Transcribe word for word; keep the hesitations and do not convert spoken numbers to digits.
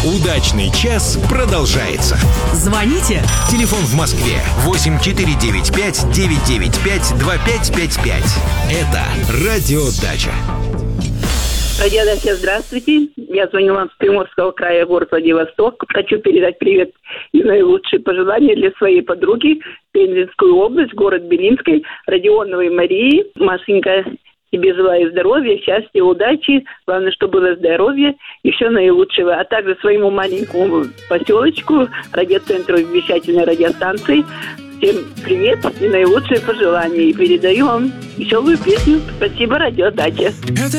Удачный час продолжается. Звоните. Телефон в Москве восемь четыре девять пять девять девять пять два пять пять пять. Это Радио Дача. Радио Дача, здравствуйте. Я звоню вам с Приморского края, город Владивосток. Хочу передать привет и наилучшие пожелания для своей подруги, Пензенскую область, город Белинский, Родионовой Марии. Машенька, тебе желаю здоровья, счастья, удачи. Главное, чтобы было здоровье и все наилучшего. А также своему маленькому поселочку, радиоцентру вещательной радиостанции. Всем привет и наилучшие пожелания. И передаю вам веселую песню. Спасибо, Радио Дача.